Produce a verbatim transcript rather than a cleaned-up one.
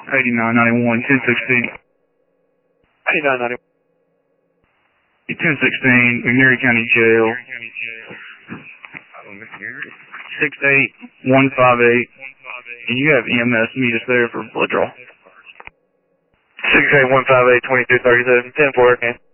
eighty-nine ninety-one, ten sixteen. eighty-nine ninety-one. ten sixteen, McNairy County Jail. six eight one five eight. And you have E M S meet us there for blood draw. six eight one five eight, twenty-two thirty-seven, ten four, okay.